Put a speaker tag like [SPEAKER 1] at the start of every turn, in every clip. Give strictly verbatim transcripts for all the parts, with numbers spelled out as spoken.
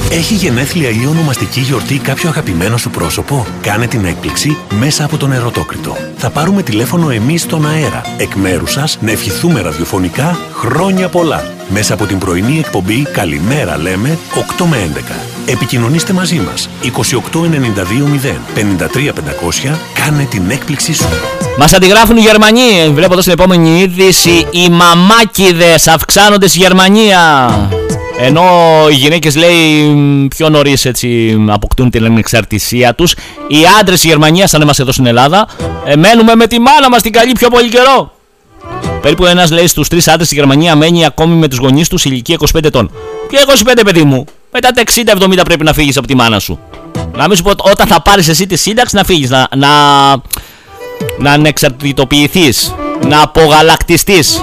[SPEAKER 1] Έχει γενέθλια ή ονομαστική γιορτή κάποιο αγαπημένο σου πρόσωπο? Κάνε την έκπληξη μέσα από τον Ερωτόκριτο. Θα πάρουμε τηλέφωνο εμείς στον αέρα, εκ μέρους σας, να ευχηθούμε ραδιοφωνικά χρόνια πολλά. Μέσα από την πρωινή εκπομπή «Καλημέρα λέμε» οκτώ με έντεκα. Επικοινωνήστε μαζί μας είκοσι οκτώ ενενήντα δύο μηδέν πενήντα τρία πεντακόσια. Κάνε την έκπληξή σου.
[SPEAKER 2] Μας αντιγράφουν οι Γερμανοί. Βλέπω εδώ στην επόμενη είδηση: οι μαμάκιδες αυξάνονται στη Γερμανία. Ενώ οι γυναίκες, λέει, πιο νωρίς έτσι αποκτούν την ανεξαρτησία τους. Οι άντρες στη Γερμανία, σαν εμάς εδώ στην Ελλάδα, ε, μένουμε με τη μάνα μας την καλή πιο πολύ καιρό. Περίπου ένας, λέει, στους τρεις άντρες στη Γερμανία μένει ακόμη με τους γονείς τους ηλικία είκοσι πέντε ετών. Και είκοσι πέντε, παιδί μου, μετά τα εξήντα εβδομήντα πρέπει να φύγεις από τη μάνα σου. Να μην σου πω όταν θα πάρεις εσύ τη σύνταξη να φύγεις, να, να, να ανεξαρτητοποιηθείς, να απογαλακτιστείς.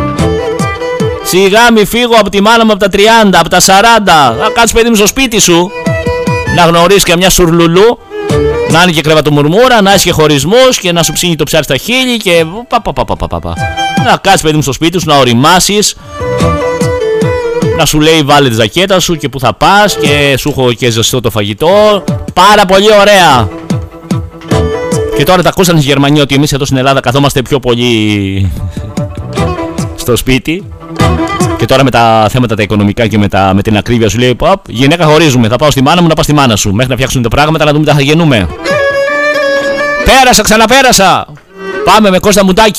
[SPEAKER 2] Σιγά μη φύγω από τη μάνα μου από τα τριάντα, από τα σαράντα. Θα κάτσεις, παιδί μου, στο σπίτι σου, να γνωρίσεις και μια σουρλουλού, να είναι και κρεβατομουρμούρα, να έχει και χωρισμούς και να σου ψήνει το ψάρι στα χείλη και πα, πα, πα, πα, πα, πα. Να κάτσεις, παιδί μου, στο σπίτι σου, να οριμάσεις, να σου λέει βάλε τη ζακέτα σου και που θα πας και σου έχω και ζεστό το φαγητό. Πάρα πολύ ωραία. Και τώρα τα ακούσαν οι Γερμανοί ότι εμείς εδώ στην Ελλάδα καθόμαστε πιο πολύ στο σπίτι. Και τώρα με τα θέματα τα οικονομικά και με, τα, με την ακρίβεια σου λέει: Παπ, γυναίκα, χωρίζουμε. Θα πάω στη μάνα μου, να πάω στη μάνα σου. Μέχρι να φτιάξουν τα πράγματα να δούμε τι θα γεννούμε. Πέρασα, ξαναπέρασα. Πάμε με Κώστα Μουτάκη.